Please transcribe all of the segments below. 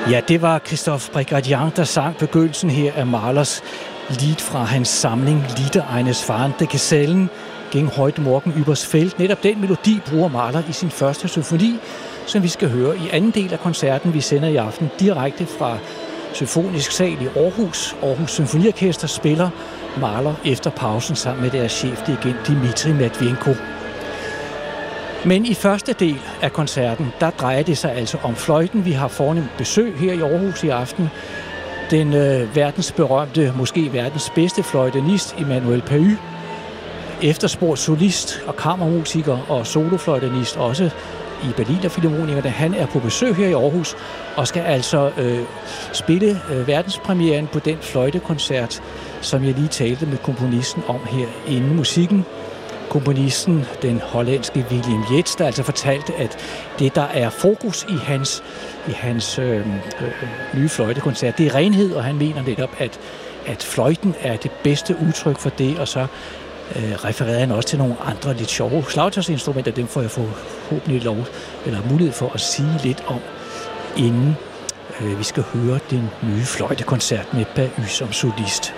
Ja, det var Christophe Brigadian, der sang begyndelsen her af Mahlers lied fra hans samling Lieder eines fahrenden Gesellen gegen heute Morgen übers Feld. Netop den melodi bruger Mahler i sin første symfoni, som vi skal høre i anden del af koncerten, vi sender i aften direkte fra Symfonisk Sal i Aarhus. Aarhus Symfoniorkester spiller Mahler efter pausen sammen med deres chefdirigent Dmitri Matvienko. Men i første del af koncerten, der drejer det sig altså om fløjten. Vi har fornemt besøg her i Aarhus i aften. Den verdensberømte, måske verdens bedste fløjtenist, Emmanuel Pahud, efterspurgt solist og kammermusiker og solofløjtenist også i Berliner Filharmonikerne. Han er på besøg her i Aarhus og skal altså spille verdenspremieren på den fløjtekoncert, som jeg lige talte med komponisten om her inden musikken. Komponisten, den hollandske William Yates, der altså fortalte, at det, der er fokus i hans nye fløjtekoncert, det er renhed, og han mener netop, at fløjten er det bedste udtryk for det, og så refererede han også til nogle andre lidt sjove slagtøjsinstrumenter. Dem får jeg forhåbentlig mulighed for at sige lidt om, inden vi skal høre den nye fløjtekoncert med Pahud som solist.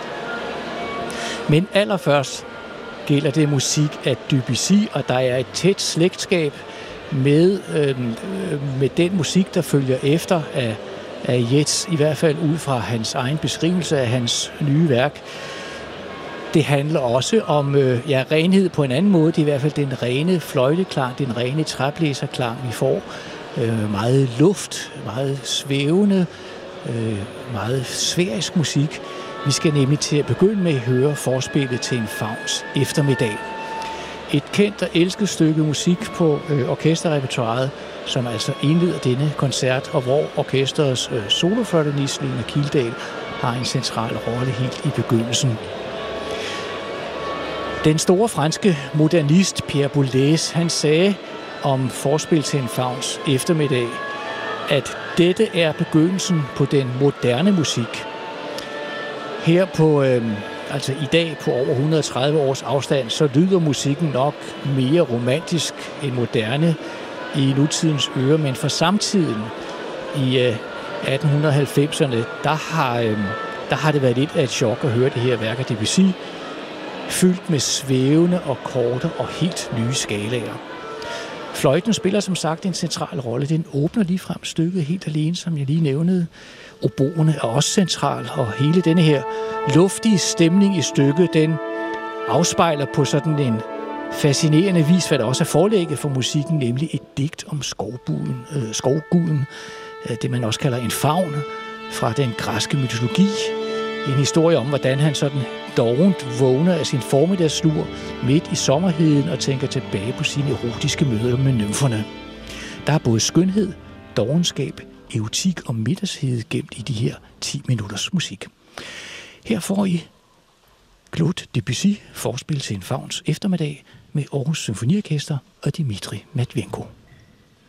Men allerførst gælder det musik af Debussy, og der er et tæt slægtskab med den musik, der følger efter af Yates, i hvert fald ud fra hans egen beskrivelse af hans nye værk. Det handler også om renhed på en anden måde. Det er i hvert fald den rene fløjteklang, den rene træblæserklang, vi får. Meget luft, meget svævende, meget sfærisk musik. Vi skal nemlig til at begynde med at høre forspillet til en fauns eftermiddag. Et kendt og elsket stykke musik på orkesterrepertoiret, som altså indleder denne koncert, og hvor orkesterets solofløjtenist Lena Kildahl har en central rolle helt i begyndelsen. Den store franske modernist Pierre Boulez, han sagde om forspil til en fauns eftermiddag, at dette er begyndelsen på den moderne musik. Her på, i dag på over 130 års afstand, så lyder musikken nok mere romantisk end moderne i nutidens øre, men for samtiden i 1890'erne, der har det været lidt af et chok at høre det her værk af Debussy, fyldt med svævende og korte og helt nye skalaer. Fløjten spiller som sagt en central rolle. Den åbner ligefrem stykket helt alene, som jeg lige nævnede. Oboerne er også central, og hele denne her luftige stemning i stykket, den afspejler på sådan en fascinerende vis, hvad der også er forlægget for musikken, nemlig et digt om skovguden, det man også kalder en faun, fra den græske mytologi. En historie om, hvordan han sådan dovent vågner af sin formiddagslur midt i sommerheden og tænker tilbage på sine erotiske møder med nymferne. Der er både skønhed, dovenskab, erotik og middagshede gemt i de her 10 minutters musik. Her får I Claude Debussy forspil til en fauns eftermiddag med Aarhus Symfoniorkester og Dmitri Matvienko.